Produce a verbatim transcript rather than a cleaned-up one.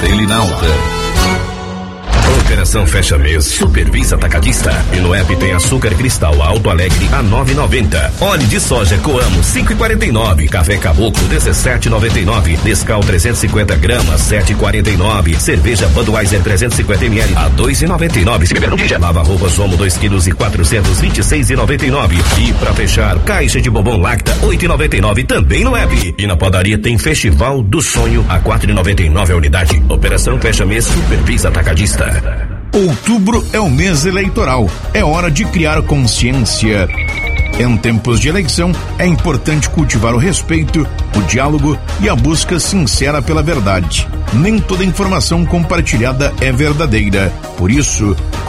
Selinalta. Operação Fecha Mês Supervisa Atacadista. E no app tem açúcar cristal Alto Alegre a nove e noventa. Óleo de soja Coamo cinco e quarenta e nove. Café Caboclo dezessete e noventa e nove. Nescau trezentos e cinquenta gramas sete e quarenta e nove. Cerveja Budweiser trezentos e cinquenta mililitros a dois e noventa e nove. Se beber no dia. Lava roupas Omo dois quilos e quatrocentos e vinte e seis e noventa e nove. E pra fechar, caixa de bombom Lacta oito e noventa e nove também no app. E na padaria tem Festival do Sonho a quatro e noventa e nove a unidade. Operação Fecha Mês Supervisa Atacadista. Outubro é o mês eleitoral. É hora de criar consciência. Em tempos de eleição, é importante cultivar o respeito, o diálogo e a busca sincera pela verdade. Nem toda informação compartilhada é verdadeira. Por isso,